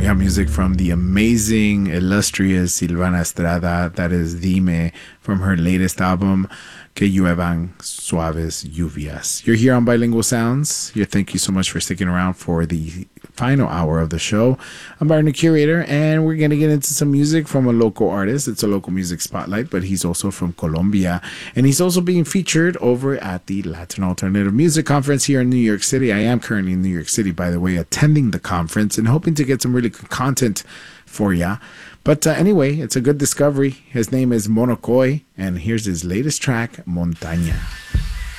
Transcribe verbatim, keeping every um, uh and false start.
We have music from the amazing, illustrious Silvana Estrada. That is Dime from her latest album, Que Lluevan Suaves Lluvias. You're here on Bilingual Sounds. You're, thank you so much for sticking around for the final hour of the show. I'm Byron, the curator, and we're going to get into some music from a local artist. It's a local music spotlight, but he's also from Colombia, and he's also being featured over at the Latin Alternative Music Conference here in New York City. I am currently in New York City, by the way, attending the conference and hoping to get some really good content for ya. But uh, anyway, it's a good discovery. His name is Monocoy, and here's his latest track, Montaña.